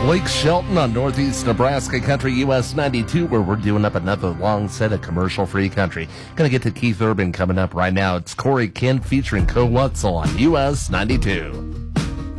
Blake Shelton on Northeast Nebraska Country US 92, where we're doing up another long set of commercial-free country. Gonna get to Keith Urban coming up right now. It's Corey Kent featuring Co Wutzel on US 92.